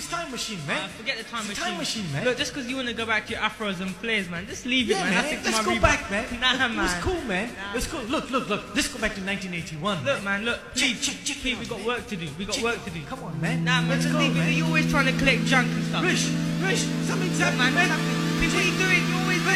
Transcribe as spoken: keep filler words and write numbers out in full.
it's time machine, man. Uh, forget the time it's machine. time machine, man. Look, just because you want to go back to your afros and plays, man, just leave it, Yeah, man. man. I think Let's my go Reebok- back, man. Nah, man. It was cool, man. Nah. It was cool. Look, look, look. Let's go back to nineteen eighty-one. Look, man, look. Check, Please, check, check please, it we out, got man. work to do. We got Check- work to do. Come on, man. Nah, man, Let's just go, leave it. man. You're always trying to collect junk and stuff. Rish, Rish, something's happening, man, man. something. What are you doing? You're always